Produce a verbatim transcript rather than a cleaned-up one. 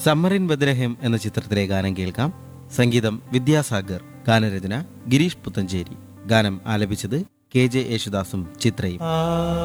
Summer in ബദ്രഹേം എന്ന ചിത്രത്തിലെ ഗാനം കേൾക്കാം. സംഗീതം വിദ്യാസാഗർ, ഗാനരചന ഗിരീഷ് പുത്തഞ്ചേരി. ഗാനം ആലപിച്ചത് കെ ജെ യേശുദാസും ചിത്രയും.